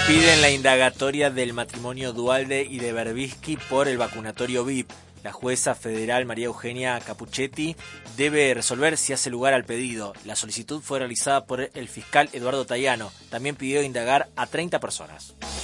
Piden la indagatoria del matrimonio Duhalde y de Berbisky por el vacunatorio VIP. La jueza federal María Eugenia Capuchetti debe resolver si hace lugar al pedido. La solicitud fue realizada por el fiscal Eduardo Tayano. También pidió indagar a 30 personas.